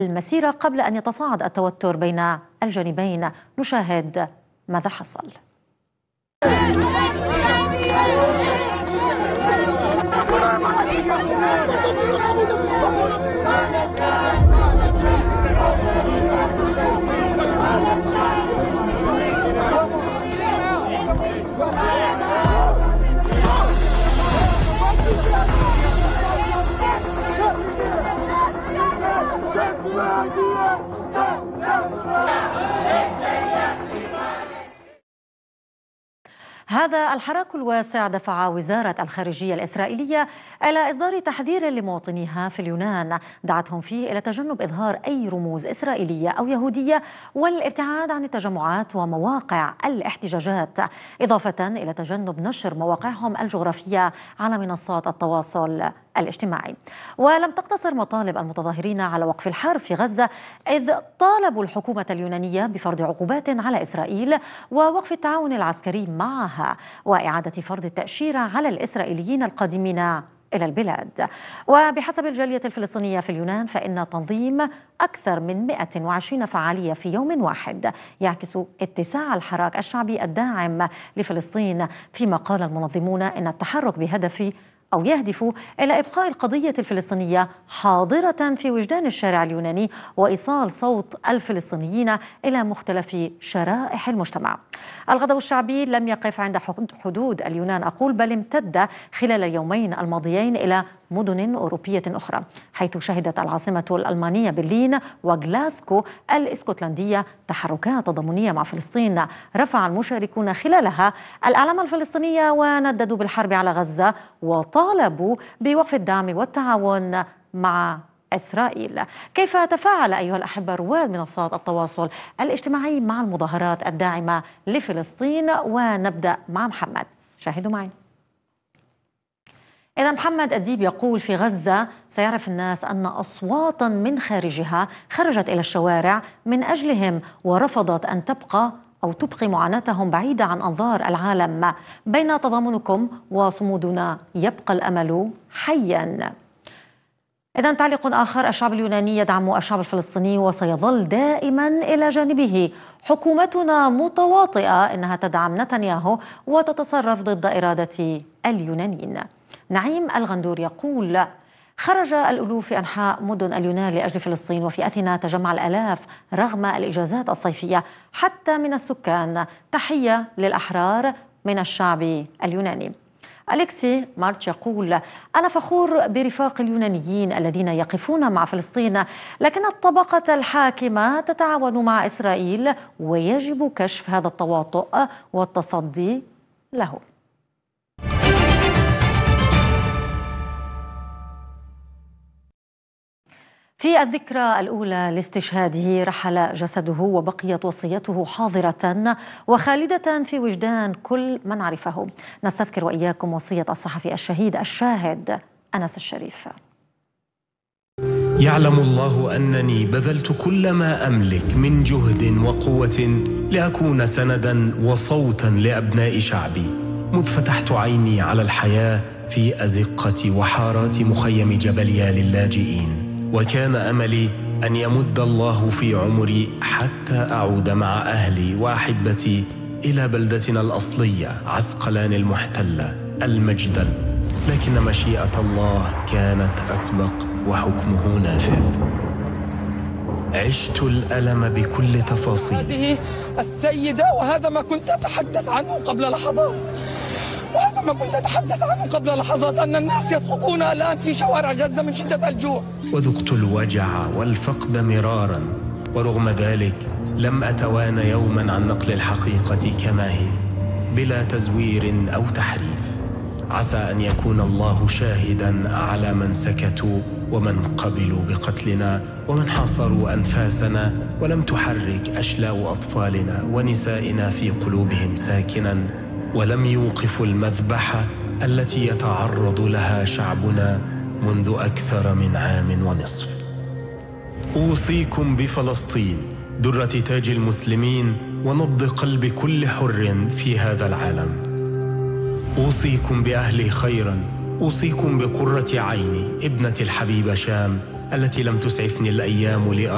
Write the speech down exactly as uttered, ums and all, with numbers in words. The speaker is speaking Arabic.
المسيرة قبل أن يتصاعد التوتر بين الجانبين. نشاهد ماذا حصل. هذا الحراك الواسع دفع وزارة الخارجية الإسرائيلية إلى إصدار تحذير لمواطنيها في اليونان دعتهم فيه إلى تجنب إظهار أي رموز إسرائيلية أو يهودية والابتعاد عن التجمعات ومواقع الاحتجاجات، إضافة إلى تجنب نشر مواقعهم الجغرافية على منصات التواصل الاجتماعي. ولم تقتصر مطالب المتظاهرين على وقف الحرب في غزة، إذ طالبوا الحكومة اليونانية بفرض عقوبات على إسرائيل ووقف التعاون العسكري معها وإعادة فرض التأشيرة على الإسرائيليين القادمين إلى البلاد. وبحسب الجالية الفلسطينية في اليونان فإن تنظيم أكثر من مئة وعشرين فعالية في يوم واحد يعكس اتساع الحراك الشعبي الداعم لفلسطين، فيما قال المنظمون إن التحرك بهدف أو يهدف إلى إبقاء القضية الفلسطينية حاضرة في وجدان الشارع اليوناني وإيصال صوت الفلسطينيين إلى مختلف شرائح المجتمع. الغضب الشعبي لم يقف عند حدود اليونان أقول، بل امتد خلال اليومين الماضيين إلى مدن أوروبية أخرى، حيث شهدت العاصمة الألمانية برلين وغلاسكو الإسكتلندية تحركات تضامنية مع فلسطين. رفع المشاركون خلالها الأعلام الفلسطينية ونددوا بالحرب على غزة وطالبوا بوقف الدعم والتعاون مع إسرائيل. كيف تفاعل أيها الأحبة رواد منصات التواصل الاجتماعي مع المظاهرات الداعمة لفلسطين؟ ونبدأ مع محمد، شاهدوا معي. إذا محمد الديب يقول: في غزة سيعرف الناس أن أصواتا من خارجها خرجت إلى الشوارع من أجلهم ورفضت أن تبقى أو تبقي معاناتهم بعيدة عن أنظار العالم. بين تضامنكم وصمودنا يبقى الأمل حيا. إذا تعليق آخر: الشعب اليوناني يدعم الشعب الفلسطيني وسيظل دائما إلى جانبه. حكومتنا متواطئة، إنها تدعم نتنياهو وتتصرف ضد إرادة اليونانيين. نعيم الغندور يقول: خرج الألوف في أنحاء مدن اليونان لأجل فلسطين، وفي أثينا تجمع الآلاف رغم الإجازات الصيفية حتى من السكان. تحية للأحرار من الشعب اليوناني. أليكسي مارتش يقول: أنا فخور برفاق اليونانيين الذين يقفون مع فلسطين، لكن الطبقة الحاكمة تتعاون مع إسرائيل ويجب كشف هذا التواطؤ والتصدي له. في الذكرى الأولى لاستشهاده رحل جسده وبقيت وصيته حاضرة وخالدة في وجدان كل من عرفه. نستذكر وإياكم وصية الصحفي الشهيد الشاهد أنس الشريف. يعلم الله أنني بذلت كل ما أملك من جهد وقوة لأكون سندا وصوتا لأبناء شعبي، مذ فتحت عيني على الحياة في أزقة وحارات مخيم جبليا للاجئين. وكان أملي أن يمد الله في عمري حتى أعود مع أهلي وأحبتي إلى بلدتنا الأصلية عسقلان المحتلة المجدل، لكن مشيئة الله كانت أسبق وحكمه نافذ. عشت الألم بكل تفاصيله. هذه السيدة، وهذا ما كنت أتحدث عنه قبل لحظات وهذا ما كنت أتحدث عنه قبل لحظات أن الناس يسقطون الآن في شوارع غزة من شدة الجوع. وذقت الوجع والفقد مرارا، ورغم ذلك لم أتوانى يوما عن نقل الحقيقة كما هي بلا تزوير أو تحريف. عسى أن يكون الله شاهدا على من سكتوا ومن قبلوا بقتلنا ومن حاصروا أنفاسنا ولم تحرك أشلاء أطفالنا ونسائنا في قلوبهم ساكنا، ولم يوقفوا المذبحة التي يتعرض لها شعبنا منذ أكثر من عام ونصف. أوصيكم بفلسطين، درة تاج المسلمين ونبض قلب كل حر في هذا العالم. أوصيكم بأهلي خيرا، أوصيكم بقرة عيني ابنتي الحبيبة شام التي لم تسعفني الأيام لأ